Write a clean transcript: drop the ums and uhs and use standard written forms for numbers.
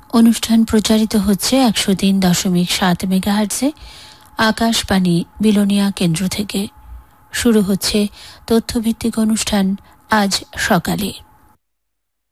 অনুষ্ঠান প্রচারিত হচ্ছে 103.7 মেগাহার্টজে আকাশবাণী বিলোনিয়া কেন্দ্র থেকে। শুরু হচ্ছে তথ্যভিত্তিক অনুষ্ঠান আজ সকালে।